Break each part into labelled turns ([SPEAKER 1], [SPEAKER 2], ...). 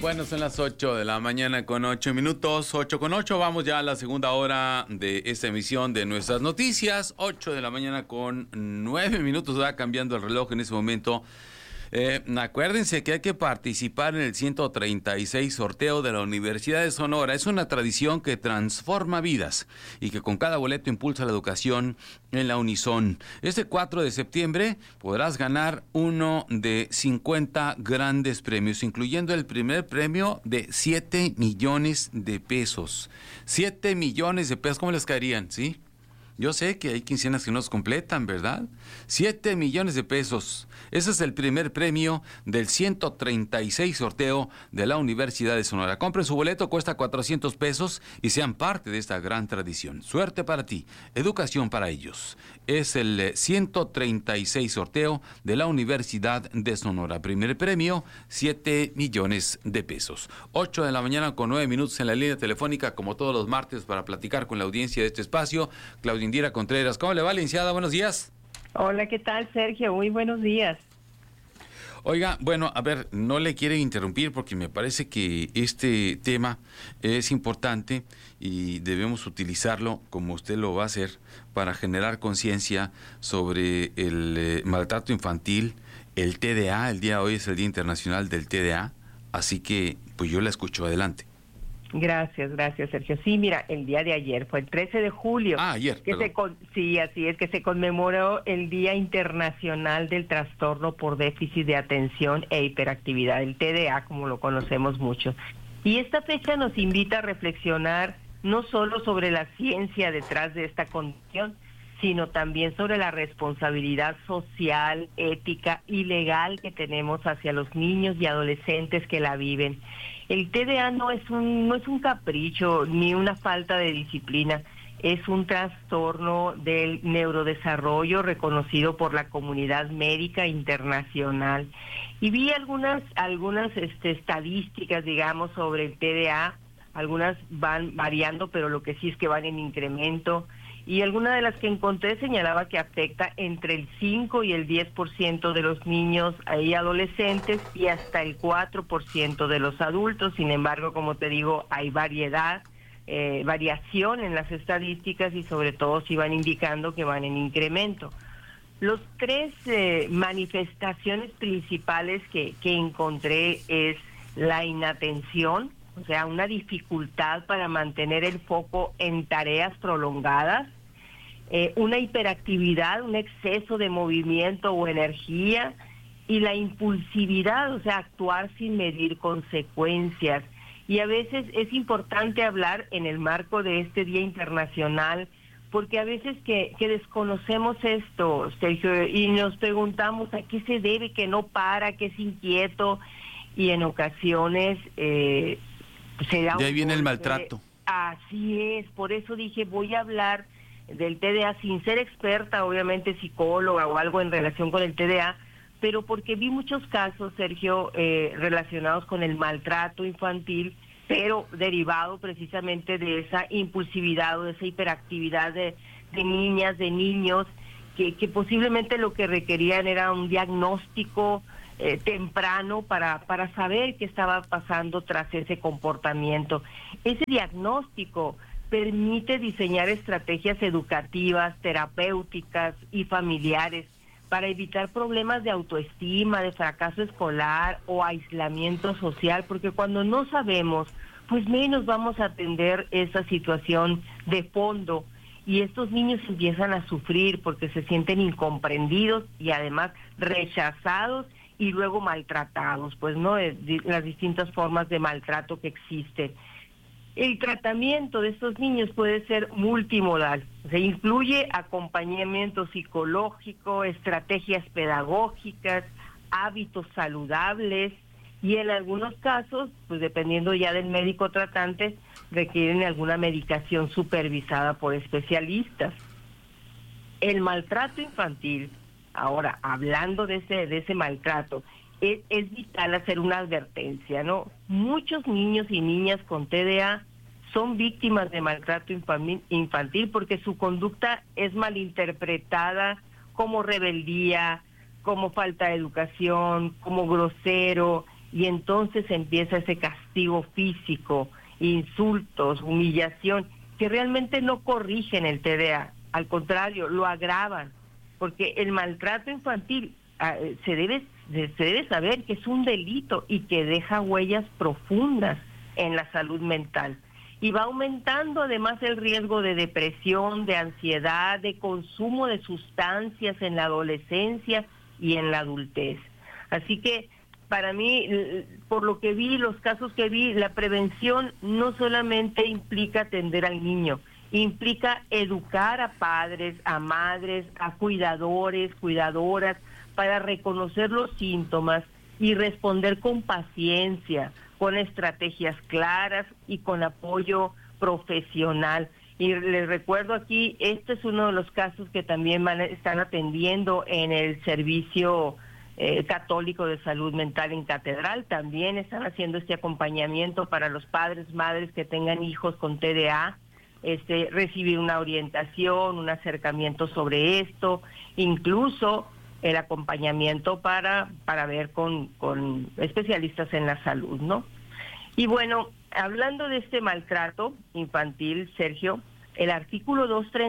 [SPEAKER 1] Bueno, son las 8 de la mañana con 8 minutos, 8 con 8. Vamos ya a la segunda hora de esta emisión de nuestras noticias. 8 de la mañana con 9 minutos, va cambiando el reloj en ese momento. Acuérdense que hay que participar en el 136 sorteo de la Universidad de Sonora. Es una tradición que transforma vidas y que con cada boleto impulsa la educación en la Unison. Este 4 de septiembre podrás ganar uno de 50 grandes premios, incluyendo el primer premio de 7 millones de pesos. 7 millones de pesos, ¿cómo les caerían? ¿Sí? Yo sé que hay quincenas que no se completan, ¿verdad? 7 millones de pesos. Ese es el primer premio del 136 sorteo de la Universidad de Sonora. Compren su boleto, cuesta 400 pesos y sean parte de esta gran tradición. Suerte para ti, educación para ellos. Es el 136 sorteo de la Universidad de Sonora. Primer premio, 7 millones de pesos. 8 de la mañana con 9 minutos en la línea telefónica, como todos los martes, para platicar con la audiencia de este espacio. Claudia Indira Contreras. ¿Cómo le va, licenciada? Buenos días.
[SPEAKER 2] Hola, ¿qué tal, Sergio? Muy buenos días.
[SPEAKER 1] Oiga, bueno, a ver, no le quiero interrumpir porque me parece que este tema es importante y debemos utilizarlo, como usted lo va a hacer, para generar conciencia sobre el maltrato infantil, el TDA. El día de hoy es el Día Internacional del TDA, así que pues yo la escucho. Adelante.
[SPEAKER 2] Gracias, Sergio. Sí, mira, el día de ayer fue el 13 de julio.
[SPEAKER 1] Ayer,
[SPEAKER 2] sí, así es, que se conmemoró el Día Internacional del Trastorno por Déficit de Atención e Hiperactividad, el TDA, como lo conocemos mucho. Y esta fecha nos invita a reflexionar no solo sobre la ciencia detrás de esta condición, sino también sobre la responsabilidad social, ética y legal que tenemos hacia los niños y adolescentes que la viven. El TDA no es un capricho ni una falta de disciplina, es un trastorno del neurodesarrollo reconocido por la comunidad médica internacional. Y vi algunas estadísticas, digamos, sobre el TDA. Algunas van variando, pero lo que sí es que van en incremento. Y alguna de las que encontré señalaba que afecta entre el 5 y el 10% de los niños y adolescentes y hasta el 4% de los adultos. Sin embargo, como te digo, hay variación en las estadísticas y sobre todo sí van indicando que van en incremento. Los tres manifestaciones principales que encontré es la inatención, o sea, una dificultad para mantener el foco en tareas prolongadas, una hiperactividad, un exceso de movimiento o energía, y la impulsividad, o sea, actuar sin medir consecuencias. Y a veces es importante hablar en el marco de este Día Internacional, porque a veces que desconocemos esto, Sergio, y nos preguntamos a qué se debe que no para, que es inquieto, y en ocasiones de
[SPEAKER 1] ahí viene el maltrato.
[SPEAKER 2] Así es, por eso dije, voy a hablar del TDA sin ser experta, obviamente psicóloga o algo en relación con el TDA, pero porque vi muchos casos, Sergio, relacionados con el maltrato infantil, pero derivado precisamente de esa impulsividad o de esa hiperactividad de niñas, de niños, que posiblemente lo que requerían era un diagnóstico temprano para saber qué estaba pasando tras ese comportamiento. Ese diagnóstico permite diseñar estrategias educativas, terapéuticas y familiares para evitar problemas de autoestima, de fracaso escolar o aislamiento social, porque cuando no sabemos, pues menos vamos a atender esa situación de fondo. Y estos niños empiezan a sufrir porque se sienten incomprendidos y además rechazados y luego maltratados, pues no, las distintas formas de maltrato que existen. El tratamiento de estos niños puede ser multimodal, se incluye acompañamiento psicológico, estrategias pedagógicas, hábitos saludables y en algunos casos, pues dependiendo ya del médico tratante, requieren alguna medicación supervisada por especialistas. El maltrato infantil, ahora hablando de ese maltrato, es vital hacer una advertencia, ¿no? Muchos niños y niñas con TDA son víctimas de maltrato infantil porque su conducta es malinterpretada como rebeldía, como falta de educación, como grosero, y entonces empieza ese castigo físico, insultos, humillación, que realmente no corrigen el TDA, al contrario, lo agravan, porque el maltrato infantil se debe saber que es un delito y que deja huellas profundas en la salud mental. Y va aumentando además el riesgo de depresión, de ansiedad, de consumo de sustancias en la adolescencia y en la adultez. Así que para mí, por lo que vi, los casos que vi, la prevención no solamente implica atender al niño, implica educar a padres, a madres, a cuidadores, cuidadoras, para reconocer los síntomas y responder con paciencia, con estrategias claras y con apoyo profesional. Y les recuerdo aquí, este es uno de los casos que también están atendiendo en el servicio católico de salud mental en Catedral. También están haciendo este acompañamiento para los padres, madres que tengan hijos con TDA, recibir una orientación, un acercamiento sobre esto, incluso el acompañamiento para ver con especialistas en la salud, ¿no? Y bueno, hablando de este maltrato infantil, Sergio, el artículo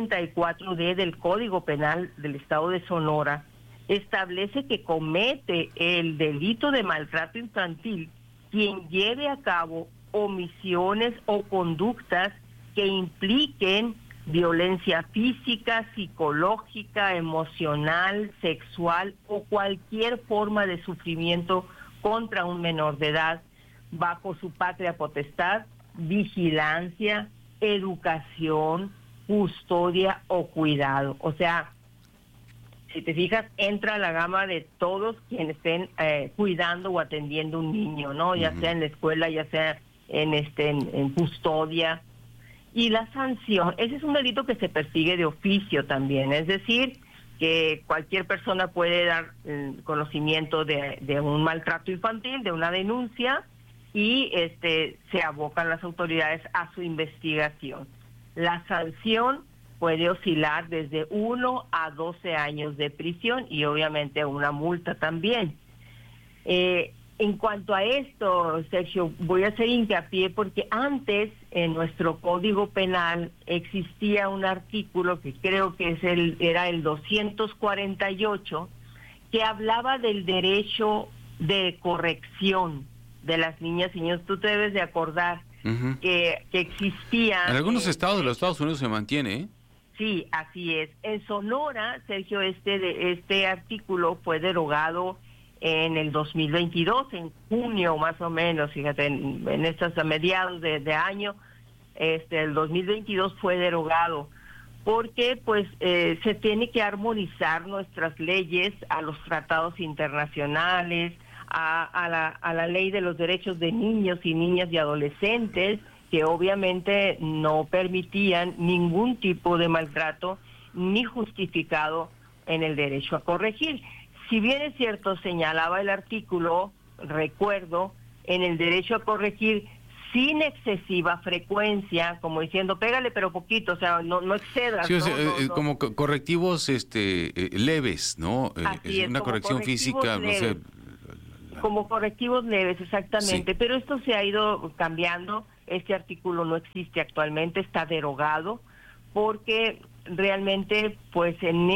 [SPEAKER 2] 234D del Código Penal del Estado de Sonora establece que comete el delito de maltrato infantil quien lleve a cabo omisiones o conductas que impliquen violencia física, psicológica, emocional, sexual o cualquier forma de sufrimiento contra un menor de edad, bajo su patria potestad, vigilancia, educación, custodia o cuidado. O sea, si te fijas, entra la gama de todos quienes estén cuidando o atendiendo un niño, ¿no? Ya sea en la escuela, ya sea en custodia. Y la sanción, ese es un delito que se persigue de oficio también, es decir, que cualquier persona puede dar conocimiento de un maltrato infantil, de una denuncia, y se abocan las autoridades a su investigación. La sanción puede oscilar desde 1 a 12 años de prisión y obviamente una multa también. En cuanto a esto, Sergio, voy a hacer hincapié porque antes en nuestro Código Penal existía un artículo que creo que era el 248, que hablaba del derecho de corrección de las niñas y niños. Tú te debes de acordar que existía...
[SPEAKER 1] En algunos estados de los Estados Unidos se mantiene, ¿eh?
[SPEAKER 2] Sí, así es. En Sonora, Sergio, este artículo fue derogado en el 2022, en junio más o menos, fíjate, en estos a mediados de año, el 2022 fue derogado, porque pues se tiene que armonizar nuestras leyes a los tratados internacionales, a la ley de los derechos de niños y niñas y adolescentes, que obviamente no permitían ningún tipo de maltrato ni justificado en el derecho a corregir. Si bien es cierto, señalaba el artículo, recuerdo, en el derecho a corregir sin excesiva frecuencia, como diciendo, pégale pero poquito, o sea, no excedas.
[SPEAKER 1] Sí, o sea,
[SPEAKER 2] no.
[SPEAKER 1] como correctivos leves, ¿no?
[SPEAKER 2] Así
[SPEAKER 1] Una corrección física,
[SPEAKER 2] leves,
[SPEAKER 1] no sé.
[SPEAKER 2] Como correctivos leves, exactamente,
[SPEAKER 1] Sí.
[SPEAKER 2] pero esto se ha ido cambiando. Este artículo no existe actualmente, está derogado, porque realmente pues en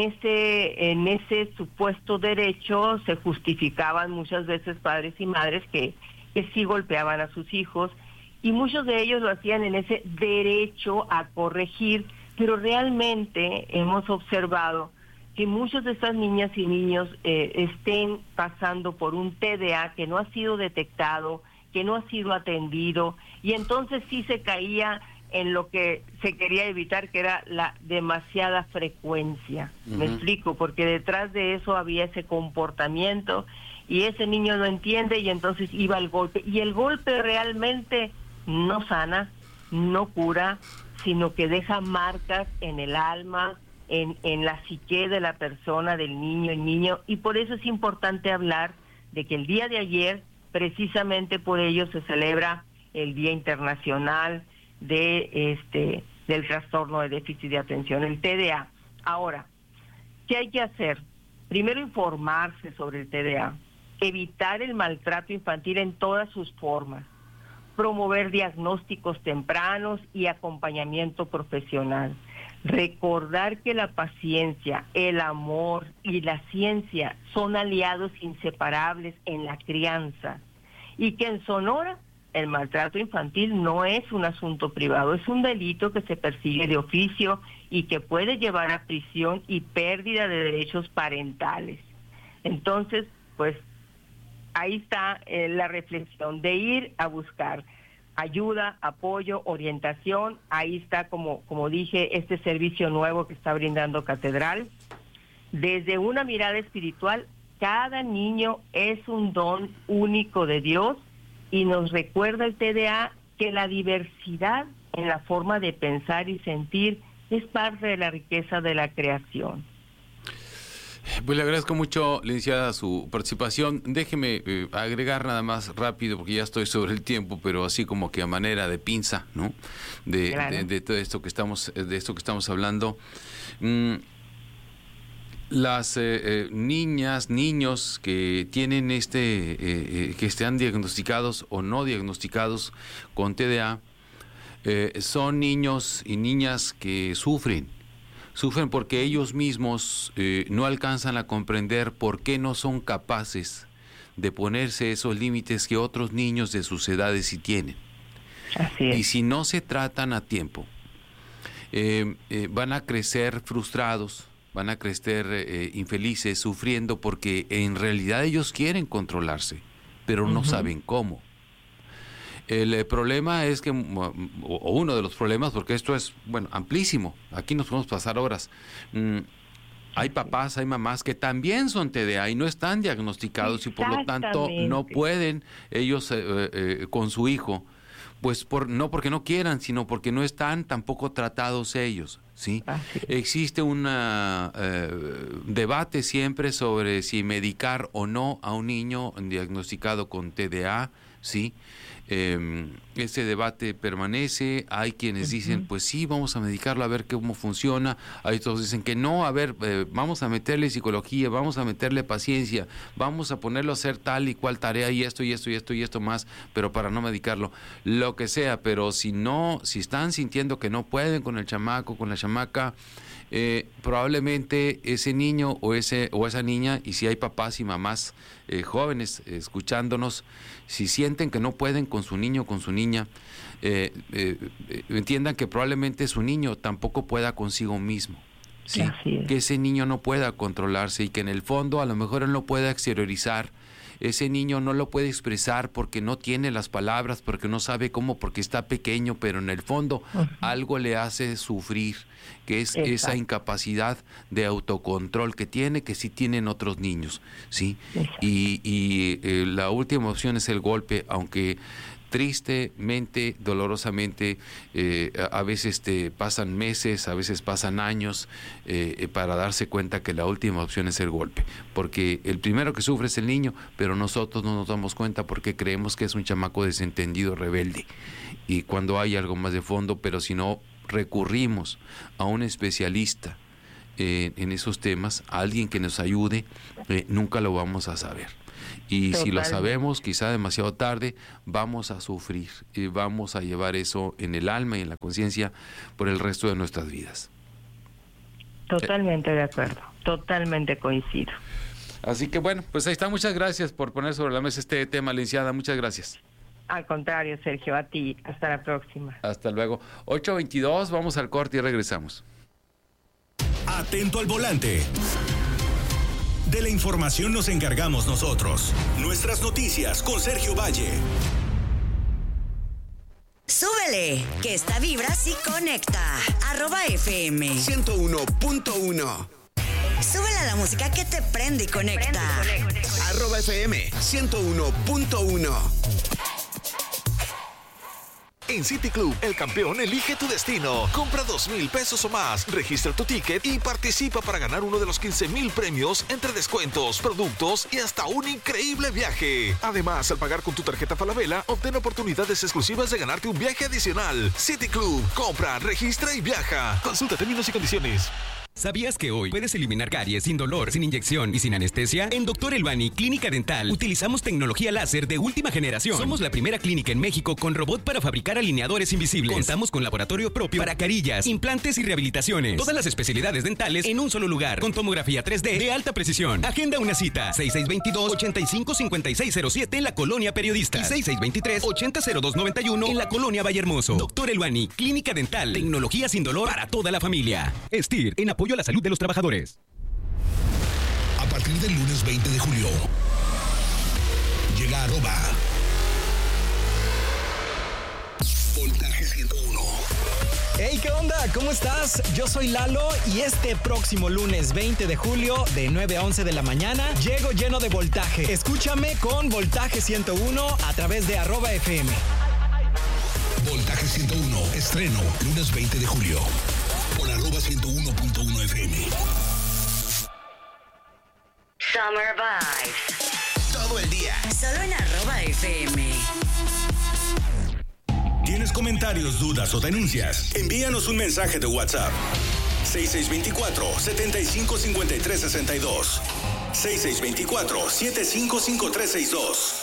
[SPEAKER 2] ese supuesto derecho se justificaban muchas veces padres y madres que sí golpeaban a sus hijos, y muchos de ellos lo hacían en ese derecho a corregir, pero realmente hemos observado que muchas de estas niñas y niños estén pasando por un TDA que no ha sido detectado, que no ha sido atendido, y entonces sí se caía en lo que se quería evitar, que era la demasiada frecuencia. Me explico, porque detrás de eso había ese comportamiento y ese niño lo entiende y entonces iba al golpe. Y el golpe realmente no sana, no cura, sino que deja marcas en el alma, en la psique de la persona, del niño, y por eso es importante hablar de que el día de ayer, precisamente por ello, se celebra el Día Internacional del trastorno de déficit de atención, el TDA. Ahora, ¿qué hay que hacer? Primero, informarse sobre el TDA. evitar el maltrato infantil en todas sus formas, promover diagnósticos tempranos y acompañamiento profesional, recordar que la paciencia, el amor y la ciencia son aliados inseparables en la crianza y que en Sonora el maltrato infantil no es un asunto privado, es un delito que se persigue de oficio y que puede llevar a prisión y pérdida de derechos parentales. Entonces, pues ahí está la reflexión de ir a buscar ayuda, apoyo, orientación. Ahí está, como dije, este servicio nuevo que está brindando Catedral. Desde una mirada espiritual, cada niño es un don único de Dios y nos recuerda el TDA que la diversidad en la forma de pensar y sentir es parte de la riqueza de la creación.
[SPEAKER 1] Pues le agradezco mucho, licenciada, su participación. Déjeme agregar nada más rápido, porque ya estoy sobre el tiempo, pero así como que a manera de pinza, ¿no? De todo esto que estamos hablando. Las niñas, niños que tienen que están diagnosticados o no diagnosticados con TDA, son niños y niñas que sufren porque ellos mismos no alcanzan a comprender por qué no son capaces de ponerse esos límites que otros niños de sus edades sí tienen.
[SPEAKER 2] Así es.
[SPEAKER 1] Y si no se tratan a tiempo, van a crecer frustrados, van a crecer infelices, sufriendo, porque en realidad ellos quieren controlarse, pero no saben cómo. El problema es que, o uno de los problemas, porque esto es, amplísimo, aquí nos podemos pasar horas, hay papás, hay mamás que también son TDA y no están diagnosticados y por lo tanto no pueden ellos con su hijo, pues no porque no quieran, sino porque no están tampoco tratados ellos, ¿sí? Existe un debate siempre sobre si medicar o no a un niño diagnosticado con TDA, ¿sí? Ese debate permanece. Hay quienes dicen, pues sí, vamos a medicarlo a ver cómo funciona. Hay otros dicen que no, a ver, vamos a meterle psicología, vamos a meterle paciencia, vamos a ponerlo a hacer tal y cual tarea y esto y esto y esto y esto más, pero para no medicarlo, lo que sea. Pero si están sintiendo que no pueden con el chamaco, con la chamaca, probablemente ese niño o esa niña, y si hay papás y mamás jóvenes escuchándonos, si sienten que no pueden con su niño o con su niña, entiendan que probablemente su niño tampoco pueda consigo mismo, ¿sí? Que ese niño no pueda controlarse y que en el fondo a lo mejor él no pueda exteriorizar. Ese niño no lo puede expresar porque no tiene las palabras, porque no sabe cómo, porque está pequeño, pero en el fondo algo le hace sufrir, que es esa incapacidad de autocontrol que sí tienen otros niños, ¿sí? Y la última opción es el golpe, aunque tristemente, dolorosamente, a veces pasan meses, a veces pasan años para darse cuenta que la última opción es el golpe, porque el primero que sufre es el niño, pero nosotros no nos damos cuenta porque creemos que es un chamaco desentendido, rebelde, y cuando hay algo más de fondo, pero si no recurrimos a un especialista en esos temas, a alguien que nos ayude, nunca lo vamos a saber. Y si lo sabemos, quizá demasiado tarde, vamos a sufrir y vamos a llevar eso en el alma y en la conciencia por el resto de nuestras vidas.
[SPEAKER 2] Totalmente de acuerdo, totalmente coincido.
[SPEAKER 1] Así que bueno, pues ahí está. Muchas gracias por poner sobre la mesa este tema, licenciada. Muchas gracias.
[SPEAKER 2] Al contrario, Sergio, a ti. Hasta la próxima.
[SPEAKER 1] Hasta luego. 8:22, vamos al corte y regresamos.
[SPEAKER 3] Atento al volante. De la información nos encargamos nosotros. Nuestras noticias con Sergio Valle.
[SPEAKER 4] Súbele, que esta vibra sí conecta. @FM
[SPEAKER 5] 101.1.
[SPEAKER 4] Súbele a la música que te prende y conecta.
[SPEAKER 5] @FM 101.1. En City Club, el campeón elige tu destino. Compra 2,000 pesos o más, registra tu ticket y participa para ganar uno de los 15,000 premios entre descuentos, productos y hasta un increíble viaje. Además, al pagar con tu tarjeta Falabella, obtén oportunidades exclusivas de ganarte un viaje adicional. City Club, compra, registra y viaja. Consulta términos y condiciones.
[SPEAKER 6] ¿Sabías que hoy puedes eliminar caries sin dolor, sin inyección y sin anestesia? En Dr. Elbani Clínica Dental utilizamos tecnología láser de última generación. Somos la primera clínica en México con robot para fabricar alineadores invisibles. Contamos con laboratorio propio para carillas, implantes y rehabilitaciones. Todas las especialidades dentales en un solo lugar, con tomografía 3D de alta precisión. Agenda una cita, 6622-855607 en la Colonia Periodista y 6623-800291 en la Colonia Vallehermoso. Dr. Elbani Clínica Dental, tecnología sin dolor para toda la familia. STIR, en apoyo a la salud de los trabajadores.
[SPEAKER 3] A partir del lunes 20 de julio, llega Voltaje 101.
[SPEAKER 7] Hey, ¿qué onda? ¿Cómo estás? Yo soy Lalo y este próximo lunes 20 de julio, de 9 a 11 de la mañana, llego lleno de voltaje. Escúchame con Voltaje 101 a través de @FM.
[SPEAKER 3] Voltaje 101, estreno, lunes 20 de julio, por @101.1 FM.
[SPEAKER 4] Summer Vibes.
[SPEAKER 3] Todo el día.
[SPEAKER 4] Solo en @FM.
[SPEAKER 3] ¿Tienes comentarios, dudas o denuncias? Envíanos un mensaje de WhatsApp. 6624-755362. 6624-755362.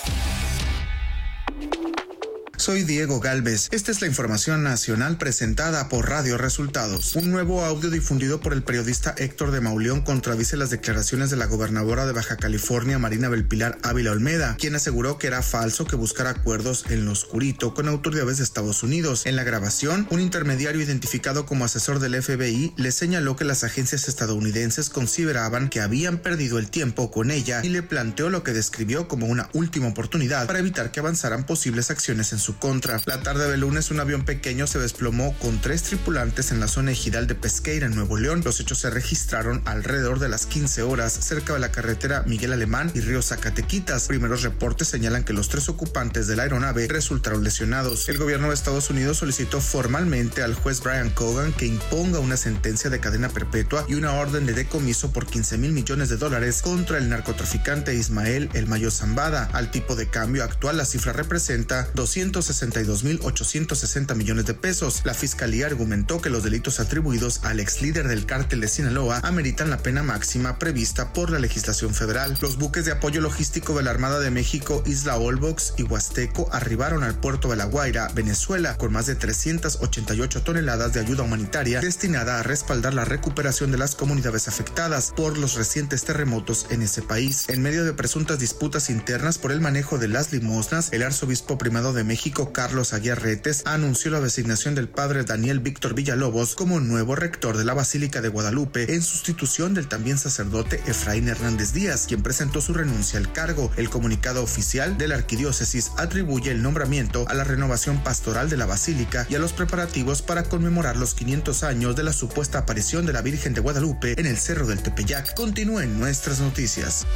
[SPEAKER 8] Soy Diego Galvez. Esta es la información nacional presentada por Radio Resultados. Un nuevo audio difundido por el periodista Héctor de Mauleón contradice las declaraciones de la gobernadora de Baja California, Marina del Pilar Ávila Olmeda, quien aseguró que era falso que buscara acuerdos en lo oscurito con autoridades de Estados Unidos. En la grabación, un intermediario identificado como asesor del FBI le señaló que las agencias estadounidenses consideraban que habían perdido el tiempo con ella y le planteó lo que describió como una última oportunidad para evitar que avanzaran posibles acciones en su contra. La tarde del lunes, un avión pequeño se desplomó con 3 tripulantes en la zona ejidal de Pesqueira, en Nuevo León. Los hechos se registraron alrededor de las 15 horas cerca de la carretera Miguel Alemán y Río Zacatequitas. Primeros reportes señalan que los 3 ocupantes de la aeronave resultaron lesionados. El gobierno de Estados Unidos solicitó formalmente al juez Brian Cogan que imponga una sentencia de cadena perpetua y una orden de decomiso por $15,000 millones contra el narcotraficante Ismael El Mayo Zambada. Al tipo de cambio actual, la cifra representa 262,860 millones de pesos. La fiscalía argumentó que los delitos atribuidos al ex líder del cártel de Sinaloa ameritan la pena máxima prevista por la legislación federal. Los buques de apoyo logístico de la Armada de México, Isla Olbox y Huasteco arribaron al puerto de La Guaira, Venezuela, con más de 388 toneladas de ayuda humanitaria destinada a respaldar la recuperación de las comunidades afectadas por los recientes terremotos en ese país. En medio de presuntas disputas internas por el manejo de las limosnas, el arzobispo primado de México, Carlos Aguiar Retes, anunció la designación del padre Daniel Víctor Villalobos como nuevo rector de la Basílica de Guadalupe, en sustitución del también sacerdote Efraín Hernández Díaz, quien presentó su renuncia al cargo. El comunicado oficial de la arquidiócesis atribuye el nombramiento a la renovación pastoral de la Basílica y a los preparativos para conmemorar los 500 años de la supuesta aparición de la Virgen de Guadalupe en el Cerro del Tepeyac. Continúen nuestras noticias.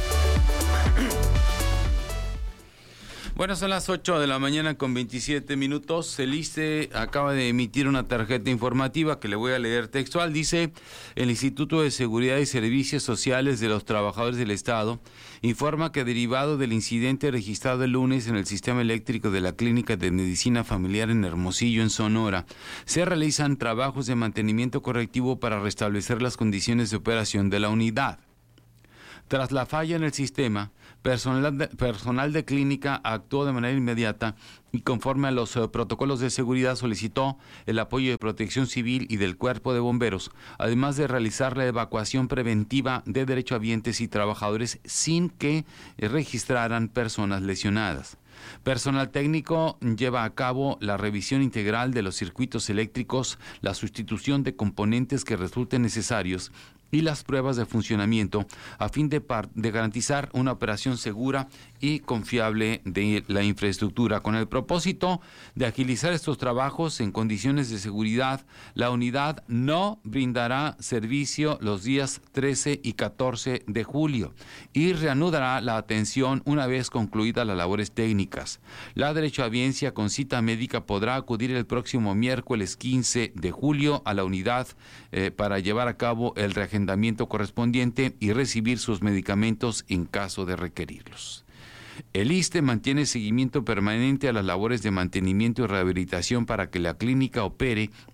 [SPEAKER 1] Bueno, son las 8 de la mañana con 27 minutos. El ISSSTE acaba de emitir una tarjeta informativa que le voy a leer textual. Dice: el Instituto de Seguridad y Servicios Sociales de los Trabajadores del Estado informa que, derivado del incidente registrado el lunes en el sistema eléctrico de la Clínica de Medicina Familiar en Hermosillo, en Sonora, se realizan trabajos de mantenimiento correctivo para restablecer las condiciones de operación de la unidad. Tras la falla en el sistema, personal de clínica actuó de manera inmediata y, conforme a los protocolos de seguridad, solicitó el apoyo de Protección Civil y del Cuerpo de Bomberos, además de realizar la evacuación preventiva de derechohabientes y trabajadores sin que registraran personas lesionadas. Personal técnico lleva a cabo la revisión integral de los circuitos eléctricos, la sustitución de componentes que resulten necesarios y las pruebas de funcionamiento a fin de garantizar una operación segura y confiable de la infraestructura. Con el propósito de agilizar estos trabajos en condiciones de seguridad, la unidad no brindará servicio los días 13 y 14 de julio y reanudará la atención una vez concluidas las labores técnicas. La derechohabiencia con cita médica podrá acudir el próximo miércoles 15 de julio a la unidad para llevar a cabo el reagendamiento correspondiente y recibir sus medicamentos en caso de requerirlos. El ISSSTE mantiene seguimiento permanente a las labores de mantenimiento y rehabilitación para que la clínica opere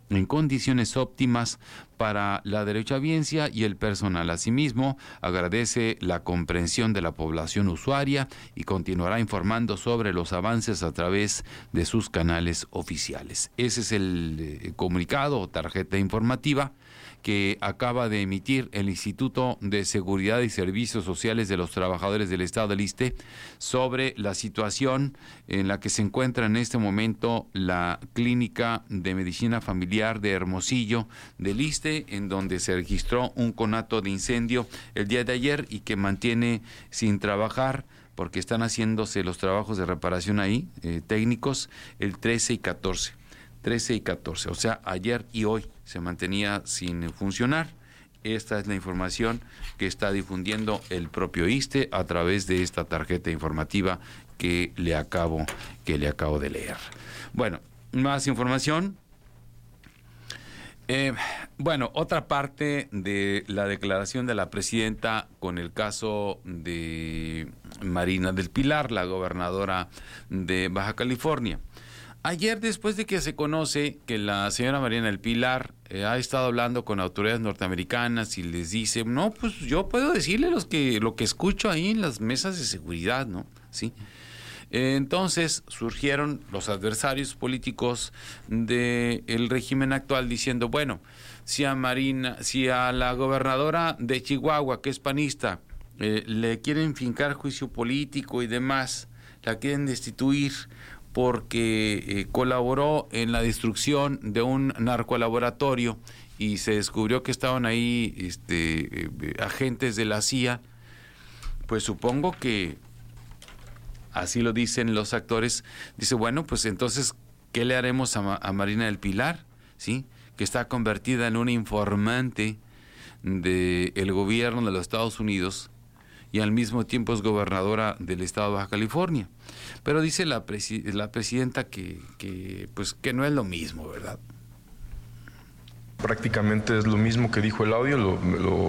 [SPEAKER 1] en condiciones óptimas para la derechohabiencia y el personal. Asimismo, agradece la comprensión de la población usuaria y continuará informando sobre los avances a través de sus canales oficiales. Ese es el comunicado o tarjeta informativa que acaba de emitir el Instituto de Seguridad y Servicios Sociales de los Trabajadores del Estado del ISSSTE sobre la situación en la que se encuentra en este momento la Clínica de Medicina Familiar de Hermosillo del ISSSTE, en donde se registró un conato de incendio el día de ayer y que mantiene sin trabajar porque están haciéndose los trabajos de reparación ahí, técnicos, el 13 y 14. 13 y 14, o sea, ayer y hoy se mantenía sin funcionar. Esta es la información que está difundiendo el propio ISSSTE a través de esta tarjeta informativa que le acabo de leer. Bueno, más información. Otra parte de la declaración de la presidenta con el caso de Marina del Pilar, la gobernadora de Baja California. Ayer, después de que se conoce que la señora Marina del Pilar ha estado hablando con autoridades norteamericanas y les dice, no, pues yo puedo decirle lo que escucho ahí en las mesas de seguridad, ¿no? Sí. Entonces surgieron los adversarios políticos del régimen actual diciendo, bueno, si a la gobernadora de Chihuahua, que es panista, le quieren fincar juicio político y demás, la quieren destituir porque colaboró en la destrucción de un narcolaboratorio y se descubrió que estaban ahí agentes de la CIA, pues supongo que así lo dicen los actores. Dice, bueno, pues entonces, ¿qué le haremos a Marina del Pilar? ¿Sí? Que está convertida en una informante del gobierno de los Estados Unidos y al mismo tiempo es gobernadora del estado de Baja California. Pero dice la presidenta que no es lo mismo, ¿verdad?
[SPEAKER 9] Prácticamente es lo mismo que dijo el audio,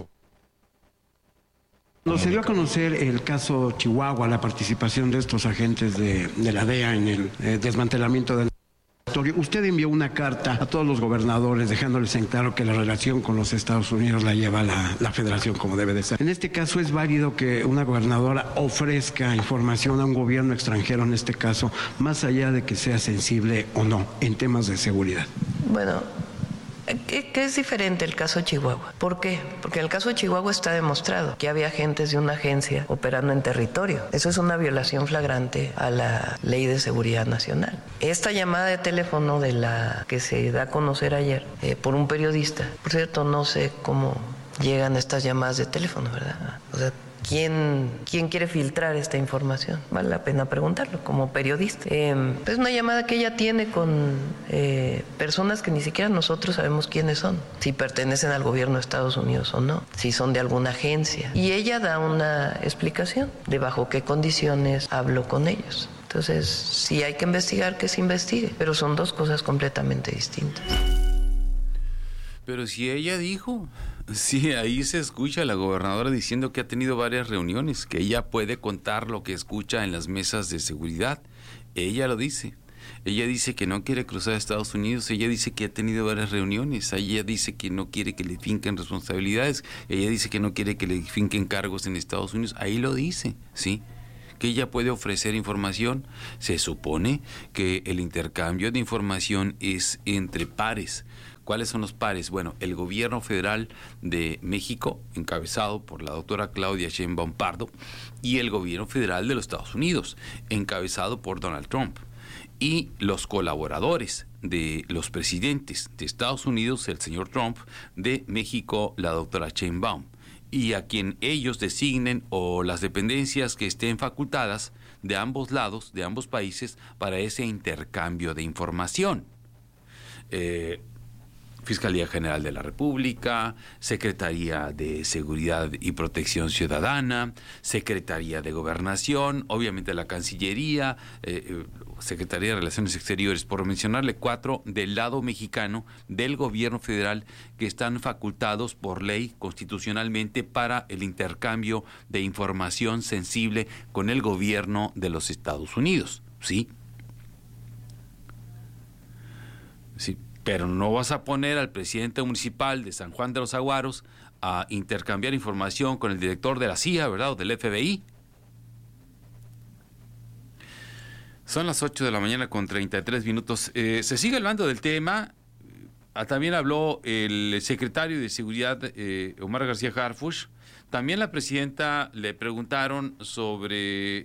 [SPEAKER 10] Cuando se dio a conocer el caso Chihuahua, la participación de estos agentes de la DEA en el desmantelamiento del laboratorio, usted envió una carta a todos los gobernadores dejándoles en claro que la relación con los Estados Unidos la lleva la federación como debe de ser. En este caso, ¿es válido que una gobernadora ofrezca información a un gobierno extranjero, en este caso, más allá de que sea sensible o no en temas de seguridad?
[SPEAKER 11] Bueno, ¿qué es diferente el caso de Chihuahua? ¿Por qué? Porque en el caso de Chihuahua está demostrado que había agentes de una agencia operando en territorio. Eso es una violación flagrante a la Ley de Seguridad Nacional. Esta llamada de teléfono de la que se da a conocer ayer por un periodista, por cierto, no sé cómo llegan estas llamadas de teléfono, ¿verdad? O sea, ¿quién quiere filtrar esta información? Vale la pena preguntarlo como periodista. Es una llamada que ella tiene con personas que ni siquiera nosotros sabemos quiénes son, si pertenecen al gobierno de Estados Unidos o no, si son de alguna agencia. Y ella da una explicación de bajo qué condiciones habló con ellos. Entonces, si hay que investigar, que se investigue, pero son dos cosas completamente distintas.
[SPEAKER 1] Pero si ella dijo, sí, ahí se escucha a la gobernadora diciendo que ha tenido varias reuniones, que ella puede contar lo que escucha en las mesas de seguridad. Ella lo dice. Ella dice que no quiere cruzar a Estados Unidos. Ella dice que ha tenido varias reuniones. Ella dice que no quiere que le finquen responsabilidades. Ella dice que no quiere que le finquen cargos en Estados Unidos. Ahí lo dice, ¿sí? Que ella puede ofrecer información. Se supone que el intercambio de información es entre pares. ¿Cuáles son los pares? Bueno, el gobierno federal de México, encabezado por la doctora Claudia Sheinbaum Pardo, y el gobierno federal de los Estados Unidos, encabezado por Donald Trump, y los colaboradores de los presidentes de Estados Unidos, el señor Trump, de México, la doctora Sheinbaum, y a quien ellos designen o las dependencias que estén facultadas de ambos lados, de ambos países, para ese intercambio de información. Fiscalía General de la República, Secretaría de Seguridad y Protección Ciudadana, Secretaría de Gobernación, obviamente la Cancillería, Secretaría de Relaciones Exteriores, por mencionarle 4 del lado mexicano del gobierno federal que están facultados por ley constitucionalmente para el intercambio de información sensible con el gobierno de los Estados Unidos, ¿sí? Sí. pero no vas a poner al presidente municipal de San Juan de los Aguaros a intercambiar información con el director de la CIA, ¿verdad? O del FBI. Son las 8 de la mañana con 33 minutos. Se sigue hablando del tema. También habló el secretario de Seguridad, Omar García Harfuch. También la presidenta le preguntaron sobre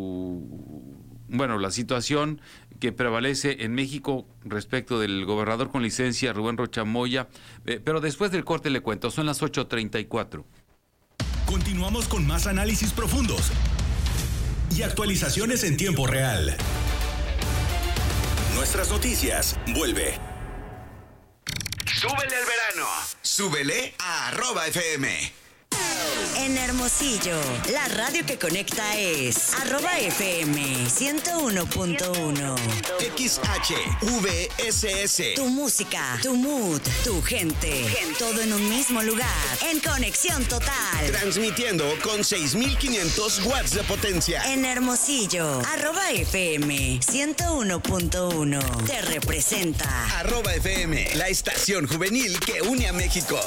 [SPEAKER 1] la situación que prevalece en México respecto del gobernador con licencia, Rubén Rocha Moya. Pero después del corte le cuento, son las 8:34.
[SPEAKER 3] Continuamos con más análisis profundos y actualizaciones en tiempo real. Nuestras noticias, vuelve.
[SPEAKER 12] ¡Súbele al verano! ¡Súbele a @FM!
[SPEAKER 4] En Hermosillo, la radio que conecta es @FM 101.1.
[SPEAKER 12] XHVSS.
[SPEAKER 4] Tu música, tu mood, tu gente. Todo en un mismo lugar. En conexión total.
[SPEAKER 12] Transmitiendo con 6,500 watts de potencia.
[SPEAKER 4] En Hermosillo, @FM 101.1. Te representa.
[SPEAKER 12] @FM, la estación juvenil que une a México.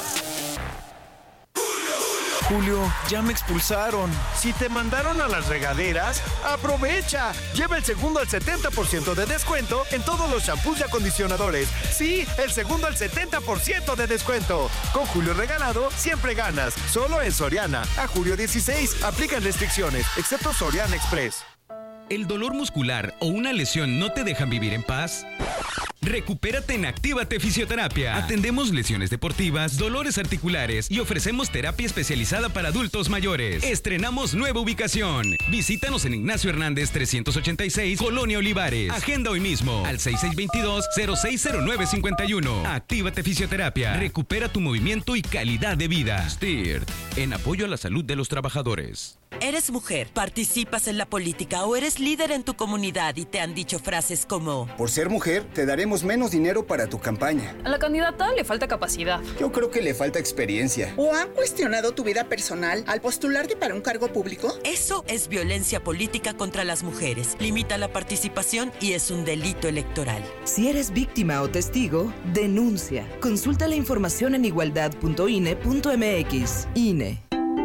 [SPEAKER 13] Julio, ya me expulsaron. Si te mandaron a las regaderas, aprovecha. Lleva el segundo al 70% de descuento en todos los shampoos y acondicionadores. Sí, el segundo al 70% de descuento. Con Julio regalado, siempre ganas. Solo en Soriana. A julio 16. Aplican restricciones, excepto Soriana Express.
[SPEAKER 6] ¿El dolor muscular o una lesión no te dejan vivir en paz? Recupérate en Actívate Fisioterapia. Atendemos lesiones deportivas, dolores articulares y ofrecemos terapia especializada para adultos mayores. Estrenamos nueva ubicación. Visítanos en Ignacio Hernández 386, Colonia Olivares. Agenda hoy mismo al 6622-060951. Actívate Fisioterapia. Recupera tu movimiento y calidad de vida. STIRT, en apoyo a la salud de los trabajadores.
[SPEAKER 14] ¿Eres mujer, participas en la política o eres líder en tu comunidad y te han dicho frases como:
[SPEAKER 15] por ser mujer, te daremos menos dinero para tu campaña?
[SPEAKER 16] A la candidata le falta capacidad.
[SPEAKER 15] Yo creo que le falta experiencia.
[SPEAKER 17] ¿O han cuestionado tu vida personal al postularte para un cargo público?
[SPEAKER 14] Eso es violencia política contra las mujeres. Limita la participación y es un delito electoral.
[SPEAKER 18] Si eres víctima o testigo, denuncia. Consulta la información en igualdad.ine.mx. INE.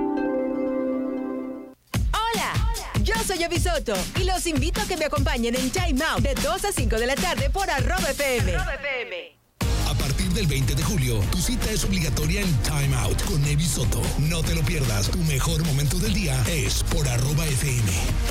[SPEAKER 19] Yo soy Avisoto y los invito a que me acompañen en Time Out de 2 a 5 de la tarde por @FM.
[SPEAKER 3] A partir del 20 de julio, tu cita es obligatoria en Time Out con Evi Soto. No te lo pierdas, tu mejor momento del día es por @FM.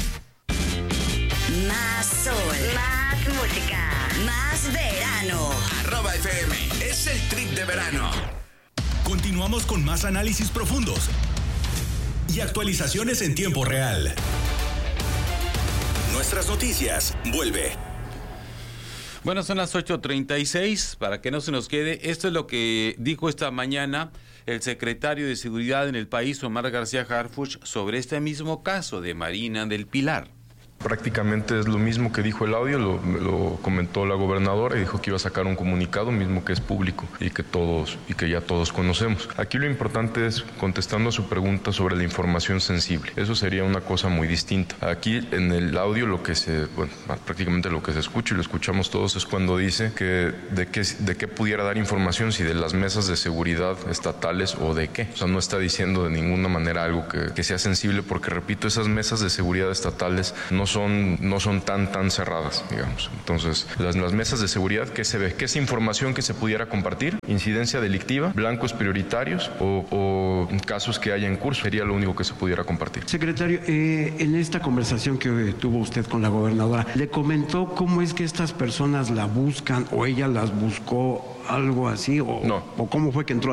[SPEAKER 4] Más sol, más música, más verano.
[SPEAKER 12] @FM, es el trip de verano.
[SPEAKER 3] Continuamos con más análisis profundos y actualizaciones en tiempo real. Nuestras noticias, vuelve.
[SPEAKER 1] Bueno, son las 8:36, para que no se nos quede. Esto es lo que dijo esta mañana el secretario de Seguridad en el país, Omar García Harfuch, sobre este mismo caso de Marina del Pilar.
[SPEAKER 9] Prácticamente es lo mismo que dijo el audio, lo comentó la gobernadora y dijo que iba a sacar un comunicado mismo que es público y que ya todos conocemos. Aquí lo importante es contestando a su pregunta sobre la información sensible. Eso sería una cosa muy distinta. Aquí en el audio prácticamente lo que se escucha y lo escuchamos todos es cuando dice que de qué pudiera dar información, si de las mesas de seguridad estatales o de qué. O sea, no está diciendo de ninguna manera algo que sea sensible, porque repito, esas mesas de seguridad estatales no son tan cerradas, digamos. Entonces, las mesas de seguridad, ¿qué se ve? ¿Qué es información que se pudiera compartir? Incidencia delictiva, blancos prioritarios o casos que haya en curso, sería lo único que se pudiera compartir.
[SPEAKER 10] Secretario, en esta conversación que tuvo usted con la gobernadora, ¿le comentó cómo es que estas personas la buscan o ella las buscó, algo así?
[SPEAKER 9] No.
[SPEAKER 10] ¿O cómo fue que entró